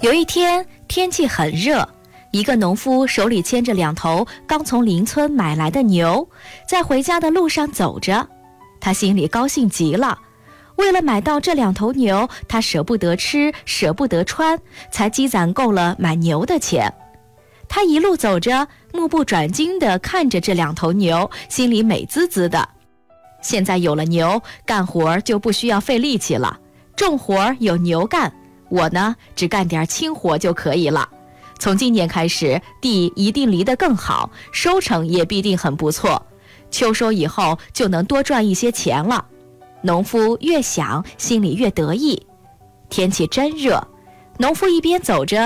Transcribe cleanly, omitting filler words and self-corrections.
有一天，天气很热，一个农夫手里牵着2头刚从邻村买来的牛，在回家的路上走着。他心里高兴极了，为了买到这2头牛，他舍不得吃，舍不得穿，才积攒够了买牛的钱。他一路走着，目不转睛地看着这2头牛，心里美滋滋的。现在有了牛，干活就不需要费力气了，重活有牛干，我呢，只干点轻活就可以了。从今年开始，地一定犁得更好，收成也必定很不错。秋收以后就能多赚一些钱了。农夫越想，心里越得意。天气真热，农夫一边走着，